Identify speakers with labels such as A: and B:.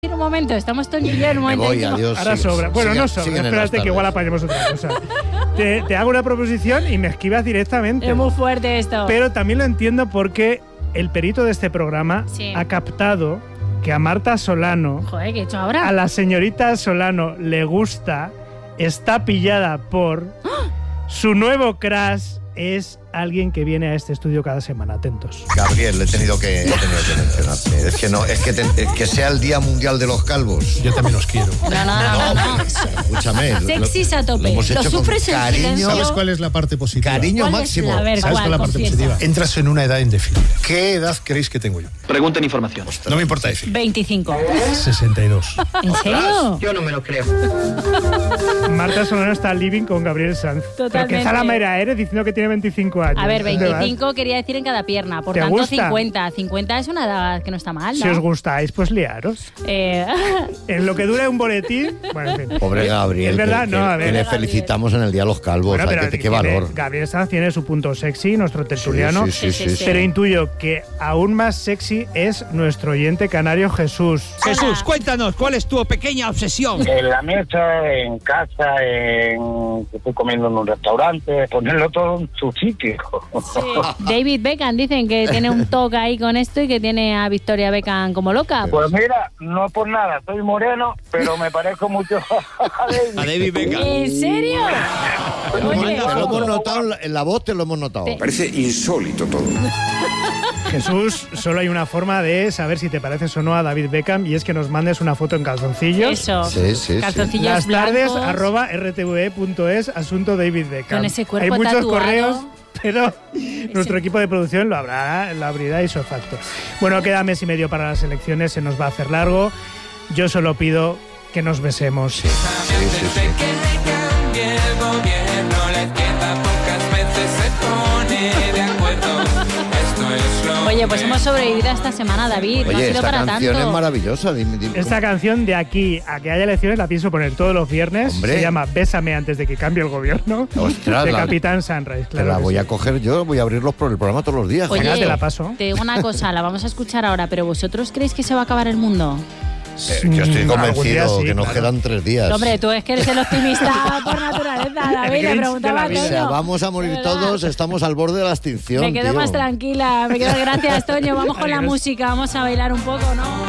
A: En un momento, estamos Toño y yo en un momento.
B: Me voy, adiós.
C: Ahora sobra. Bueno, no sobra, espérate que igual apañemos otra cosa. Te hago una proposición y me esquivas directamente.
A: Es muy fuerte esto.
C: Pero también lo entiendo porque el perito de este programa ha captado que a Marta Solano,
A: joder, ¿qué he hecho ahora?
C: A la señorita Solano le gusta, está pillada por su nuevo crush. Es alguien que viene a este estudio cada semana. Atentos.
B: Gabriel, he tenido que mencionarte. Es que no, es que sea el Día Mundial de los Calvos.
D: Yo también los quiero.
A: No.
B: Escúchame.
A: Sexys a tope.
B: Lo
A: sufres en silencio.
D: ¿Sabes cuál es la parte positiva?
B: Cariño máximo.
D: ¿Sabes cuál es la parte positiva? Entras en una edad indefinida. ¿Qué edad creéis que tengo yo?
E: Pregunten información.
D: No me importa decir.
A: 25.
D: 62.
A: ¿En serio?
E: Yo no me lo creo.
C: Marta Solano está living con Gabriel Sanz.
A: Totalmente.
C: Pero qué zalamera eres diciendo que tiene 25 años.
A: A ver, 25 quería decir en cada pierna. Por tanto,
C: gusta?
A: 50. 50 es una edad que no está mal, ¿no?
C: Si os gustáis, pues liaros. En lo que dure un boletín. Bueno, en fin.
B: Pobre Gabriel.
C: Es verdad, no, a ver.
B: Que le felicitamos en el Día de los Calvos.
C: Bueno, pero
B: qué valor.
C: Gabriel Sanz tiene su punto sexy, nuestro tertuliano.
B: Sí.
C: Pero intuyo que aún más sexy es nuestro oyente canario Jesús.
E: Jesús, cuéntanos, ¿cuál es tu pequeña obsesión?
F: En la mesa, en casa, que estoy comiendo en un restaurante, ponerlo todo en su sitio.
A: Sí. David Beckham dicen que tiene un toque ahí con esto y que tiene a Victoria Beckham como loca.
F: Pues mira, no por nada, soy moreno, pero me parezco mucho a
E: David Beckham.
A: ¿En serio? Oye,
B: Te lo hemos notado, en la voz te lo hemos notado.
G: Parece insólito todo.
C: Jesús, solo hay una forma de saber si te pareces o no a David Beckham y es que nos mandes una foto en calzoncillos.
A: Eso.
B: Sí.
A: Calzoncillos
C: Las tardes
A: blancos.
C: @rtve.es asunto David Beckham.
A: Con ese cuerpo
C: hay muchos
A: tatuado.
C: correos, pero nuestro equipo de producción lo abrirá ipso facto. Bueno, queda mes y medio para las elecciones, se nos va a hacer largo. Yo solo pido que nos besemos.
B: Sí.
A: Oye, pues hemos sobrevivido a esta semana, David. No ha
B: Oye,
A: sido
B: esta
A: para
B: canción
A: tanto.
B: es maravillosa. Dime,
C: Esta canción de aquí a que haya elecciones la pienso poner todos los viernes.
B: Hombre.
C: Se llama Bésame antes de que cambie el gobierno.
B: Ostras,
C: de
B: la-
C: Capitán Sunrise.
B: Te la voy a coger yo, voy a abrirlos por el programa todos los días.
A: Oye,
C: Venga, te la paso.
A: te digo una cosa, la vamos a escuchar ahora, pero ¿vosotros creéis que se va a acabar el mundo?
B: Yo estoy
C: algún día
B: convencido
C: sí,
B: que nos
C: claro.
B: quedan 3 días.
A: Hombre, tú es que eres el optimista por naturaleza, David. Le
C: Grinch
A: preguntaba a
C: de la
B: O
C: vida.
B: sea,
A: Toño.
B: vamos a morir
A: De verdad.
B: todos, estamos al borde de la extinción.
A: Me quedo
B: tío.
A: más tranquila. Gracias, Toño. Vamos con la
C: Adiós.
A: música, vamos a bailar un poco, ¿no?